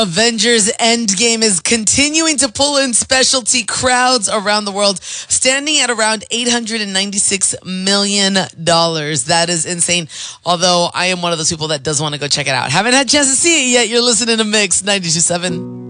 Avengers Endgame is continuing to pull in specialty crowds around the world, standing at around $896 million. That is insane. Although I am one of those people that does want to go check it out. Haven't had a chance to see it yet. You're listening to Mix 92.7.